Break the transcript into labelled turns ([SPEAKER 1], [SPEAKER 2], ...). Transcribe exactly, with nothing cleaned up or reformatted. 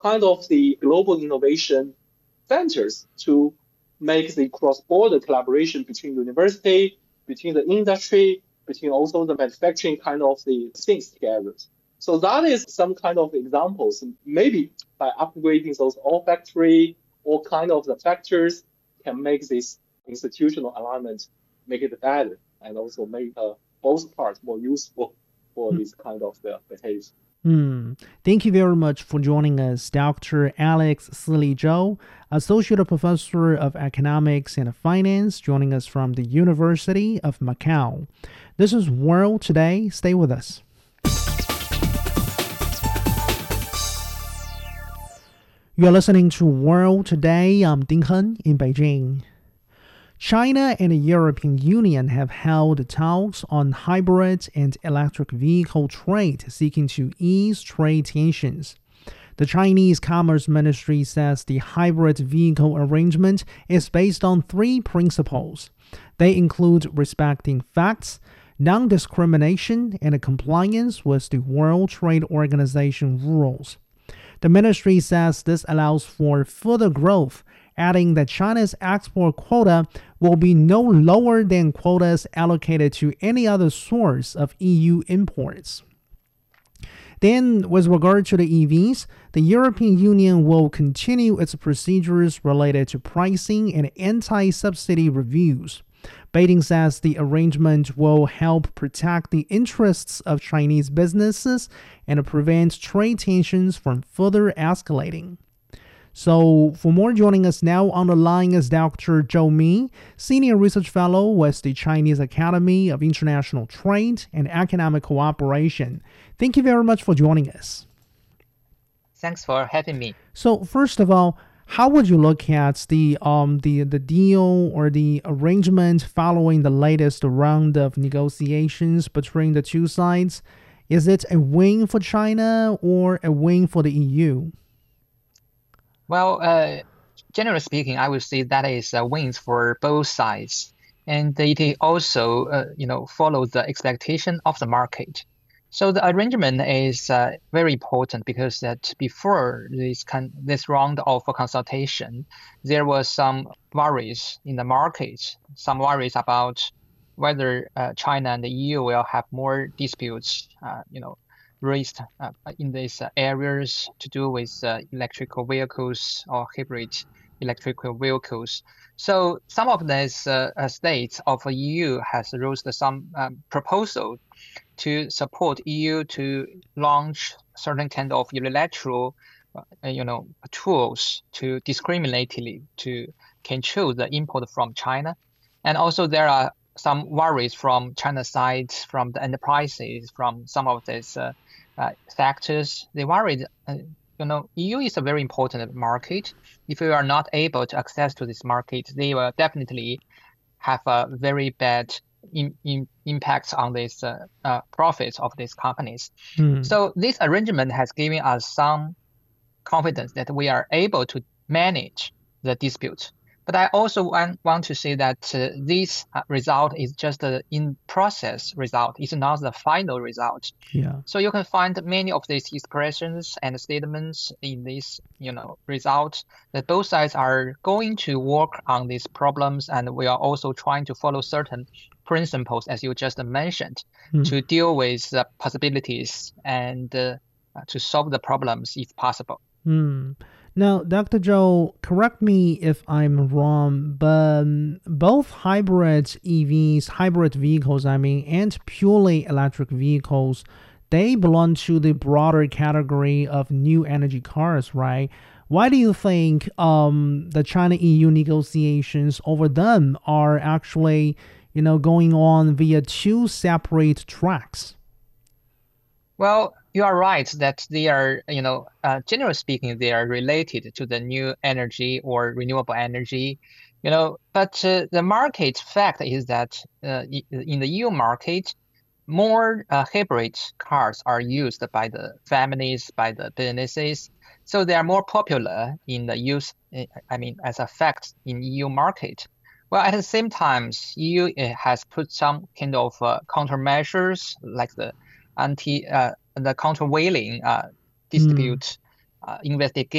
[SPEAKER 1] kind of the global innovation centers to make the cross-border collaboration between university, between the industry, between also the manufacturing kind of the things together. So that is some kind of examples. Maybe by upgrading those all factory, all kind of the factors can make this institutional alignment make it better and also make uh, both parts more useful for this kind of the behavior.
[SPEAKER 2] Hmm. Thank you very much for joining us, Doctor Alex Sili Zhou, Associate Professor of Economics and Finance, joining us from the University of Macau. This is World Today. Stay with us. You're listening to World Today. I'm Ding Hen in Beijing. China and the European Union have held talks on hybrid and electric vehicle trade, seeking to ease trade tensions. The Chinese Commerce Ministry says the hybrid vehicle arrangement is based on three principles. They include respecting facts, non-discrimination, and compliance with the World Trade Organization rules. The ministry says this allows for further growth, adding that China's export quota will be no lower than quotas allocated to any other source of E U imports. Then, with regard to the E Vs, the European Union will continue its procedures related to pricing and anti-subsidy reviews. Beijing says the arrangement will help protect the interests of Chinese businesses and prevent trade tensions from further escalating. So, for more, joining us now on the line is Doctor Zhou Mi, Senior Research Fellow with the Chinese Academy of International Trade and Economic Cooperation. Thank you very much for joining us.
[SPEAKER 3] Thanks for having me.
[SPEAKER 2] So, first of all, how would you look at the um the, the deal or the arrangement following the latest round of negotiations between the two sides? Is it a win for China or a win for the E U?
[SPEAKER 3] Well, uh, generally speaking, I would say that is a win for both sides, and it also, uh, you know, follows the expectation of the market. So the arrangement is uh, very important because that before this con- this round of consultation, there was some worries in the market, some worries about whether uh, China and the E U will have more disputes, uh, you know, raised uh, in these uh, areas to do with uh, electrical vehicles or hybrid electrical vehicles. So some of these uh, uh, states of the E U has raised some um, proposal to support E U to launch certain kind of unilateral, uh, you know, tools to discriminately to control the import from China. And also there are some worries from China's side, from the enterprises, from some of these uh, uh, sectors. They worried, uh, you know, E U is a very important market. If you are not able to access to this market, they will definitely have a very bad in, in impacts on this uh, uh, profits of these companies.
[SPEAKER 2] Hmm.
[SPEAKER 3] So this arrangement has given us some confidence that we are able to manage the dispute. But I also want, want to say that uh, this uh, result is just an in-process result. It's not the final result.
[SPEAKER 2] Yeah.
[SPEAKER 3] So you can find many of these expressions and statements in this, you know, result that both sides are going to work on these problems, and we are also trying to follow certain principles, as you just mentioned,
[SPEAKER 2] Hmm.
[SPEAKER 3] to deal with the possibilities and uh, to solve the problems if possible.
[SPEAKER 2] Hmm. Now, Doctor Zhou, correct me if I'm wrong, but both hybrid E Vs, hybrid vehicles, I mean, and purely electric vehicles, they belong to the broader category of new energy cars, right? Why do you think um, the China-E U negotiations over them are actually, you know, going on via two separate tracks?
[SPEAKER 3] Well, you are right that they are, you know, uh, generally speaking, they are related to the new energy or renewable energy, you know, but uh, the market fact is that uh, in the E U market, more uh, hybrid cars are used by the families, by the businesses. So they are more popular in the use, I mean, as a fact in E U market. Well, at the same time, E U has put some kind of uh, countermeasures like the anti uh, the countervailing uh,
[SPEAKER 2] Hmm.
[SPEAKER 3] dispute uh, investigation